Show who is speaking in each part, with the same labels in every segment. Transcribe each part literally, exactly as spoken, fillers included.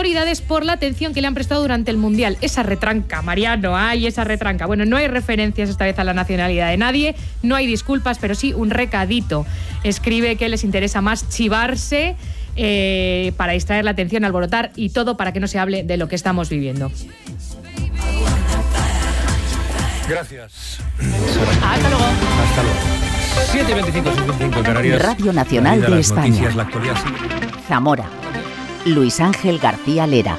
Speaker 1: autoridades por la atención que le han prestado durante el Mundial. Esa retranca, Mariano, ay, esa retranca. Bueno, no hay referencias esta vez a la nacionalidad de nadie, no hay disculpas, pero sí un recadito. Escribe que les interesa más chivarse eh, para distraer la atención, alborotar y todo para que no se hable de lo que estamos viviendo.
Speaker 2: Gracias.
Speaker 1: Hasta luego.
Speaker 2: Hasta luego. siete y veinticinco, cinco en Canarias.
Speaker 3: Radio Nacional de España.
Speaker 2: Noticias, la actualidad, sí.
Speaker 3: Zamora. Luis Ángel García Lera.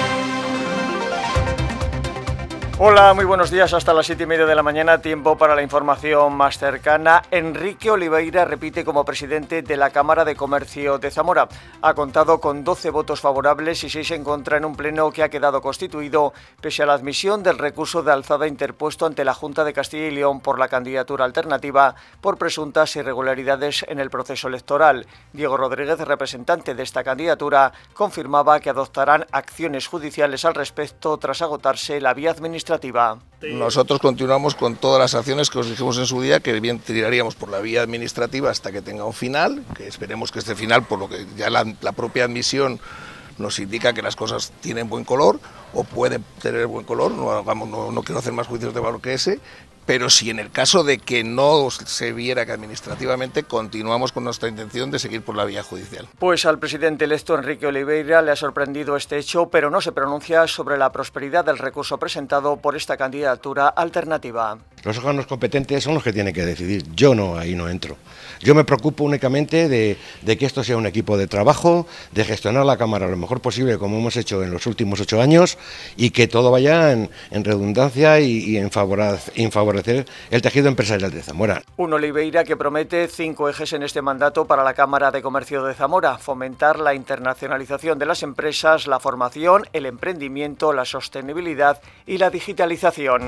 Speaker 4: Hola, muy buenos días. Hasta las siete y media de la mañana, tiempo para la información más cercana. Enrique Oliveira repite como presidente de la Cámara de Comercio de Zamora. Ha contado con doce votos favorables y seis en contra en un pleno que ha quedado constituido pese a la admisión del recurso de alzada interpuesto ante la Junta de Castilla y León por la candidatura alternativa por presuntas irregularidades en el proceso electoral. Diego Rodríguez, representante de esta candidatura, confirmaba que adoptarán acciones judiciales al respecto tras agotarse la vía administrativa.
Speaker 5: Nosotros continuamos con todas las acciones que os dijimos en su día, que bien tiraríamos por la vía administrativa hasta que tenga un final, que esperemos que este final, por lo que ya la, la propia admisión nos indica que las cosas tienen buen color, o pueden tener buen color, no, hagamos, no, no quiero hacer más juicios de valor que ese, pero si en el caso de que no se viera que administrativamente, continuamos con nuestra intención de seguir por la vía judicial.
Speaker 4: Pues al presidente electo Enrique Oliveira le ha sorprendido este hecho, pero no se pronuncia sobre la prosperidad del recurso presentado por esta candidatura alternativa.
Speaker 6: Los órganos competentes son los que tienen que decidir, yo no, ahí no entro. Yo me preocupo únicamente de, de que esto sea un equipo de trabajo, de gestionar la Cámara lo mejor posible, como hemos hecho en los últimos ocho años, y que todo vaya en, en redundancia y, y en, favoraz, en favorecer el tejido empresarial de Zamora.
Speaker 4: Un Oliveira que promete cinco ejes en este mandato para la Cámara de Comercio de Zamora: fomentar la internacionalización de las empresas, la formación, el emprendimiento, la sostenibilidad y la digitalización.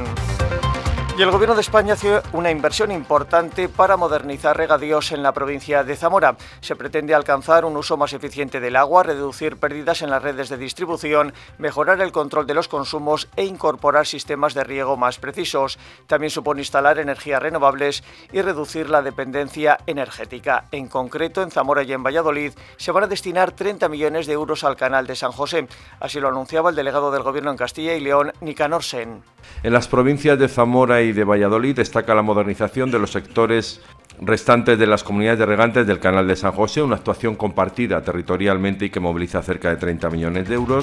Speaker 4: Y el Gobierno de España hace una inversión importante para modernizar regadíos en la provincia de Zamora. Se pretende alcanzar un uso más eficiente del agua, reducir pérdidas en las redes de distribución, mejorar el control de los consumos e incorporar sistemas de riego más precisos. También supone instalar energías renovables y reducir la dependencia energética. En concreto, en Zamora y en Valladolid se van a destinar treinta millones de euros al canal de San José. Así lo anunciaba el delegado del Gobierno en Castilla y León, Nicanor Sen.
Speaker 7: En las provincias de Zamora y de Valladolid destaca la modernización de los sectores restantes de las comunidades de regantes del canal de San José, una actuación compartida territorialmente y que moviliza cerca de treinta millones de euros.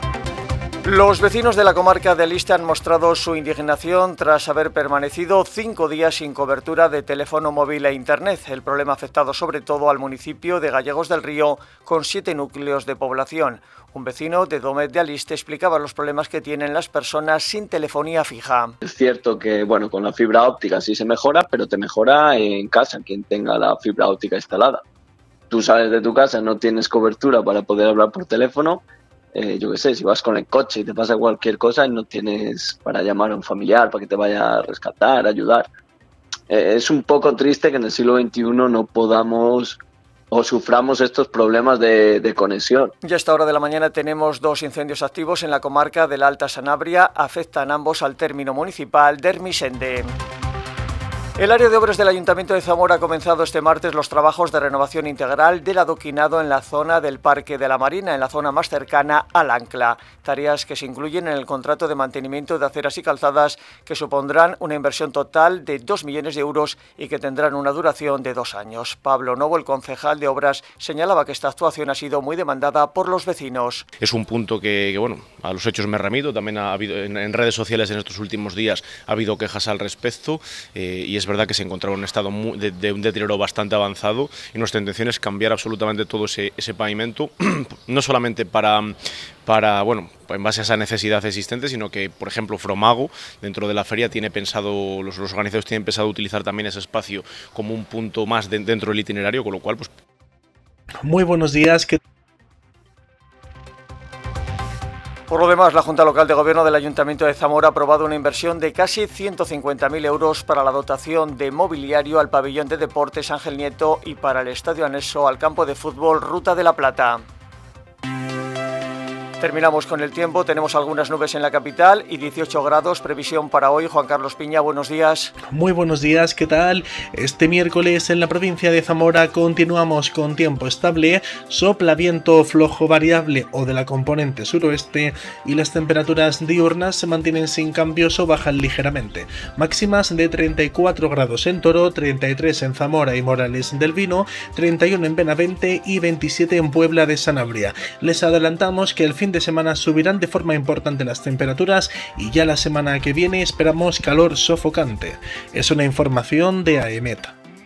Speaker 4: Los vecinos de la comarca de Aliste han mostrado su indignación tras haber permanecido cinco días sin cobertura de teléfono móvil e internet. El problema ha afectado sobre todo al municipio de Gallegos del Río, con siete núcleos de población. Un vecino de Domet de Aliste explicaba los problemas que tienen las personas sin telefonía fija.
Speaker 8: Es cierto que bueno, con la fibra óptica sí se mejora, pero te mejora en casa quien tenga la fibra óptica instalada. Tú sales de tu casa, no tienes cobertura para poder hablar por teléfono. Eh, yo qué sé, si vas con el coche y te pasa cualquier cosa y no tienes para llamar a un familiar para que te vaya a rescatar, ayudar. Eh, es un poco triste que en el siglo veintiuno no podamos o suframos estos problemas de, de conexión.
Speaker 4: Ya a esta hora de la mañana tenemos dos incendios activos en la comarca de la Alta Sanabria. Afectan ambos al término municipal de Ermisende. El área de obras del Ayuntamiento de Zamora ha comenzado este martes los trabajos de renovación integral del adoquinado en la zona del Parque de la Marina, en la zona más cercana al ancla. Tareas que se incluyen en el contrato de mantenimiento de aceras y calzadas, que supondrán una inversión total de dos millones de euros y que tendrán una duración de dos años. Pablo Novo, el concejal de obras, señalaba que esta actuación ha sido muy demandada por los vecinos.
Speaker 9: Es un punto que, que bueno, a los hechos me remito. También ha habido en, en redes sociales en estos últimos días ha habido quejas al respecto eh, y es verdad que se encontraba en un estado muy, de, de un deterioro bastante avanzado y nuestra intención es cambiar absolutamente todo ese, ese pavimento, no solamente para, para, bueno, en base a esa necesidad existente, sino que, por ejemplo, Fromago, dentro de la feria, tiene pensado, los, los organizadores tienen pensado utilizar también ese espacio como un punto más de, dentro del itinerario, con lo cual, pues...
Speaker 10: Muy buenos días, ¿qué
Speaker 4: Por lo demás, la Junta Local de Gobierno del Ayuntamiento de Zamora ha aprobado una inversión de casi ciento cincuenta mil euros para la dotación de mobiliario al pabellón de deportes Ángel Nieto y para el estadio anexo al campo de fútbol Ruta de la Plata. Terminamos con el tiempo, tenemos algunas nubes en la capital y dieciocho grados, previsión para hoy. Juan Carlos Piña, buenos días.
Speaker 10: Muy buenos días, ¿qué tal? Este miércoles en la provincia de Zamora continuamos con tiempo estable, sopla viento flojo variable o de la componente suroeste y las temperaturas diurnas se mantienen sin cambios o bajan ligeramente. Máximas de treinta y cuatro grados en Toro, treinta y tres en Zamora y Morales del Vino, treinta y uno en Benavente y veintisiete en Puebla de Sanabria. Les adelantamos que el fin de semana subirán de forma importante las temperaturas y ya la semana que viene esperamos calor sofocante. Es una información de AEMET.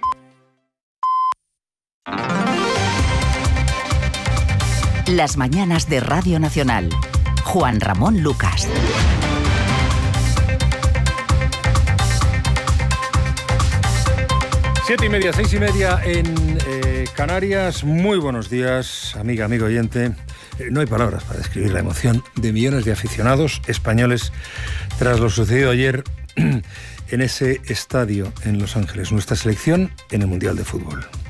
Speaker 3: Las mañanas de Radio Nacional. Juan Ramón Lucas.
Speaker 2: Siete y media, seis y media en eh, Canarias. Muy buenos días, amiga, amigo oyente. Eh, no hay palabras para describir la emoción de millones de aficionados españoles tras lo sucedido ayer en ese estadio en Los Ángeles. Nuestra selección en el Mundial de Fútbol.